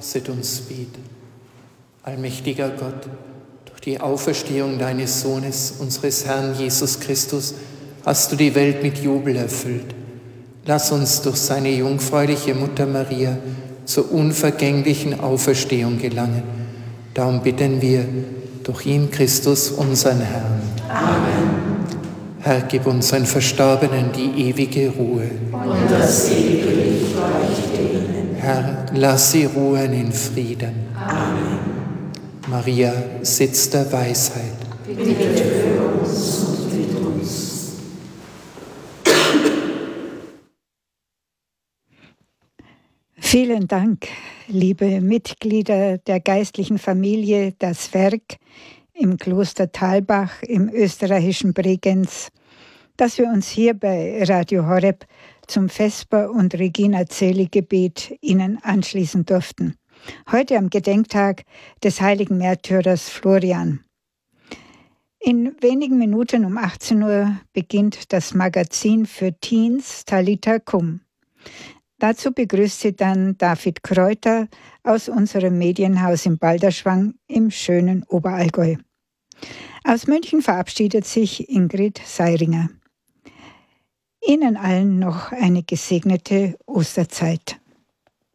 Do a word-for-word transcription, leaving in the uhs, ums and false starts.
lasset uns beten. Allmächtiger Gott, durch die Auferstehung deines Sohnes, unseres Herrn Jesus Christus, hast du die Welt mit Jubel erfüllt. Lass uns durch seine jungfräuliche Mutter Maria zur unvergänglichen Auferstehung gelangen. Darum bitten wir durch ihn Christus, unseren Herrn. Amen. Herr, gib unseren Verstorbenen die ewige Ruhe. Und das ewige Licht leuchte ihnen. Herr, lass sie ruhen in Frieden. Amen. Maria, Sitz der Weisheit, Bitte für uns und mit uns. Vielen Dank, liebe Mitglieder der geistlichen Familie Das Werk im Kloster Thalbach im österreichischen Bregenz, dass wir uns hier bei Radio Horeb zum Vesper- und Regina Coeli-Gebet Ihnen anschließen durften. Heute am Gedenktag des heiligen Märtyrers Florian. In wenigen Minuten um achtzehn Uhr beginnt das Magazin für Teens Talita Kum. Dazu begrüßt Sie dann David Kräuter aus unserem Medienhaus in Balderschwang im schönen Oberallgäu. Aus München verabschiedet sich Ingrid Seiringer. Ihnen allen noch eine gesegnete Osterzeit.